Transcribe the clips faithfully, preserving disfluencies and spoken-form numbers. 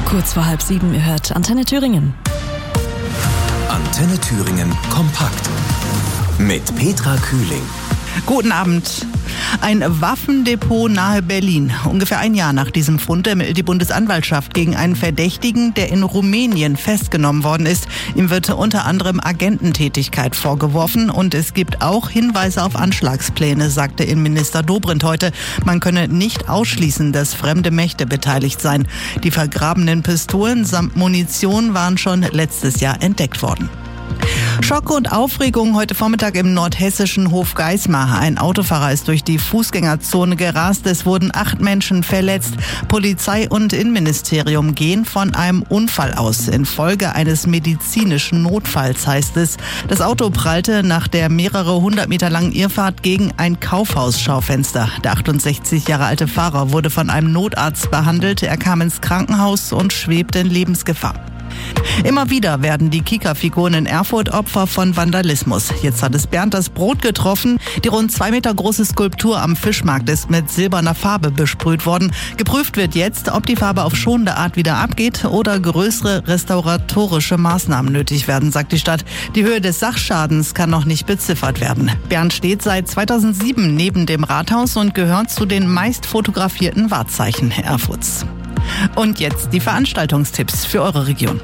Kurz vor halb sieben, ihr hört Antenne Thüringen. Antenne Thüringen kompakt mit Petra Kühling. Guten Abend. Ein Waffendepot nahe Berlin. Ungefähr ein Jahr nach diesem Fund ermittelt die Bundesanwaltschaft gegen einen Verdächtigen, der in Rumänien festgenommen worden ist. Ihm wird unter anderem Agententätigkeit vorgeworfen und es gibt auch Hinweise auf Anschlagspläne, sagte Innenminister Dobrindt heute. Man könne nicht ausschließen, dass fremde Mächte beteiligt seien. Die vergrabenen Pistolen samt Munition waren schon letztes Jahr entdeckt worden. Schock und Aufregung heute Vormittag im nordhessischen Hofgeismar. Ein Autofahrer ist durch die Fußgängerzone gerast. Es wurden acht Menschen verletzt. Polizei und Innenministerium gehen von einem Unfall aus. Infolge eines medizinischen Notfalls, heißt es. Das Auto prallte nach der mehrere hundert Meter langen Irrfahrt gegen ein Kaufhausschaufenster. Der achtundsechzig Jahre alte Fahrer wurde von einem Notarzt behandelt. Er kam ins Krankenhaus und schwebte in Lebensgefahr. Immer wieder werden die Kika-Figuren in Erfurt Opfer von Vandalismus. Jetzt hat es Bernd das Brot getroffen. Die rund zwei Meter große Skulptur am Fischmarkt ist mit silberner Farbe besprüht worden. Geprüft wird jetzt, ob die Farbe auf schonende Art wieder abgeht oder größere restauratorische Maßnahmen nötig werden, sagt die Stadt. Die Höhe des Sachschadens kann noch nicht beziffert werden. Bernd steht seit zweitausendsieben neben dem Rathaus und gehört zu den meist fotografierten Wahrzeichen Erfurts. Und jetzt die Veranstaltungstipps für eure Region.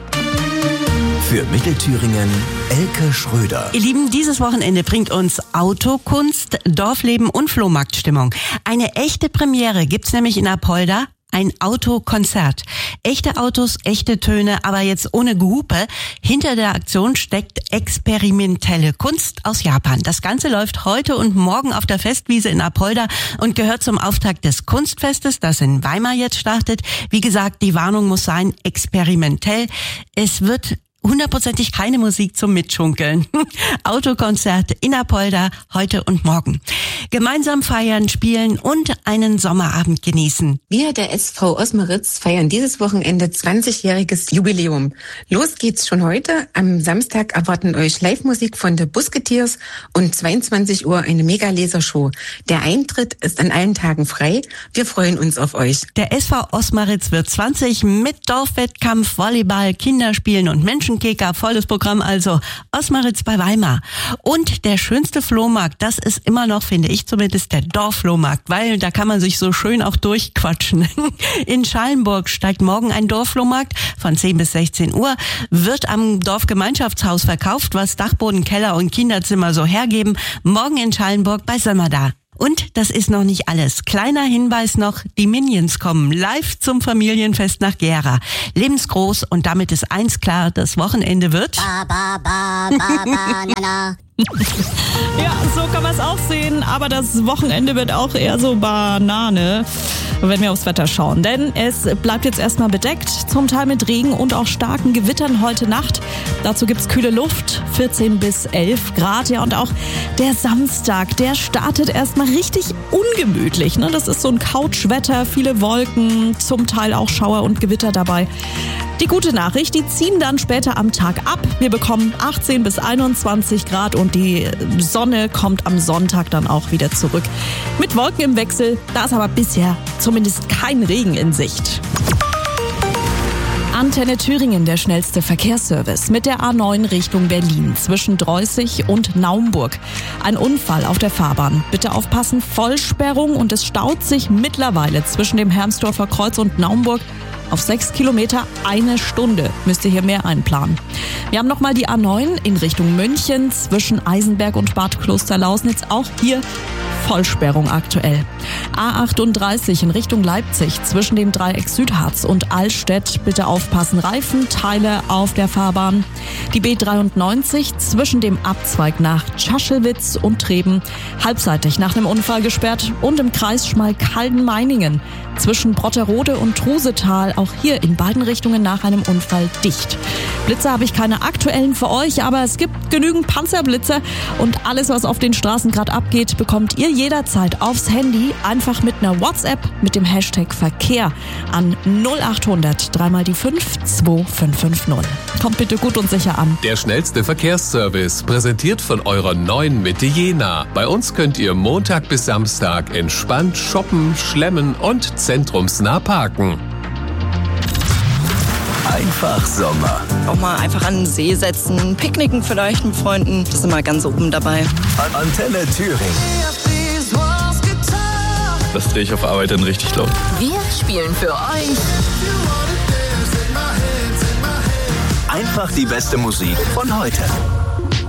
Für Mittelthüringen Elke Schröder. Ihr Lieben, dieses Wochenende bringt uns Autokunst, Dorfleben und Flohmarktstimmung. Eine echte Premiere gibt's nämlich in Apolda. Ein Autokonzert. Echte Autos, echte Töne, aber jetzt ohne Gehupe. Hinter der Aktion steckt experimentelle Kunst aus Japan. Das Ganze läuft heute und morgen auf der Festwiese in Apolda und gehört zum Auftakt des Kunstfestes, das in Weimar jetzt startet. Wie gesagt, die Warnung muss sein, experimentell. Es wird hundertprozentig keine Musik zum Mitschunkeln. Autokonzert in Apolda heute und morgen. Gemeinsam feiern, spielen und einen Sommerabend genießen. Wir, der S V Osmeritz, feiern dieses Wochenende zwanzigjähriges Jubiläum. Los geht's schon heute. Am Samstag erwarten euch Live-Musik von The Busketiers und zweiundzwanzig Uhr eine Mega-Lasershow. Der Eintritt ist an allen Tagen frei. Wir freuen uns auf euch. Der S V Osmeritz wird zwanzig mit Dorfwettkampf, Volleyball, Kinderspielen und Menschenkicker. Volles Programm also. Osmeritz bei Weimar. Und der schönste Flohmarkt, das ist immer noch, finde ich zumindest, der Dorfflohmarkt, weil da kann man sich so schön auch durchquatschen. In Schallenburg steigt morgen ein Dorfflohmarkt von zehn bis sechzehn Uhr, wird am Dorfgemeinschaftshaus verkauft, was Dachboden, Keller und Kinderzimmer so hergeben. Morgen in Schallenburg bei Sömmerda. Und das ist noch nicht alles. Kleiner Hinweis noch, die Minions kommen live zum Familienfest nach Gera. Lebensgroß und damit ist eins klar, das Wochenende wird... Ba, ba, ba, ba, ba, na, na. Ja, so kann man es auch sehen, aber das Wochenende wird auch eher so Banane, wenn wir aufs Wetter schauen. Denn es bleibt jetzt erstmal bedeckt, zum Teil mit Regen und auch starken Gewittern heute Nacht. Dazu gibt's kühle Luft, vierzehn bis elf Grad. Ja, und auch der Samstag, der startet erstmal richtig ungemütlich. Ne? Das ist so ein Couchwetter, viele Wolken, zum Teil auch Schauer und Gewitter dabei. Die gute Nachricht, die ziehen dann später am Tag ab. Wir bekommen achtzehn bis einundzwanzig Grad und die Sonne kommt am Sonntag dann auch wieder zurück. Mit Wolken im Wechsel, da ist aber bisher zumindest kein Regen in Sicht. Antenne Thüringen, der schnellste Verkehrsservice mit der A neun Richtung Berlin zwischen Dreußig und Naumburg. Ein Unfall auf der Fahrbahn. Bitte aufpassen, Vollsperrung und es staut sich mittlerweile zwischen dem Hermsdorfer Kreuz und Naumburg. Auf sechs Kilometer eine Stunde müsst ihr hier mehr einplanen. Wir haben nochmal die A neun in Richtung München zwischen Eisenberg und Bad Klosterlausnitz. Auch hier Vollsperrung aktuell. A achtunddreißig in Richtung Leipzig zwischen dem Dreieck Südharz und Allstedt. Bitte aufpassen, Reifenteile auf der Fahrbahn. Die B dreiundneunzig zwischen dem Abzweig nach Tschaschewitz und Treben. Halbseitig nach einem Unfall gesperrt und im Kreis Schmalkalden-Meiningen zwischen Brotterode und Trusetal. Auch hier in beiden Richtungen nach einem Unfall dicht. Blitze habe ich keine aktuellen für euch, aber es gibt genügend Panzerblitze und alles, was auf den Straßen gerade abgeht, bekommt ihr jederzeit aufs Handy, einfach mit einer WhatsApp mit dem Hashtag Verkehr an null achthundert drei mal die fünf zwei fünf fünf null. Kommt bitte gut und sicher an. Der schnellste Verkehrsservice, präsentiert von eurer neuen Mitte Jena. Bei uns könnt ihr Montag bis Samstag entspannt shoppen, schlemmen und zentrumsnah parken. Einfach Sommer. Auch mal einfach an den See setzen, picknicken vielleicht mit Freunden. Das ist immer ganz oben dabei. Antenne Thüringen. Das drehe ich auf Arbeit dann richtig laut. Wir spielen für euch Einfach die beste Musik von heute.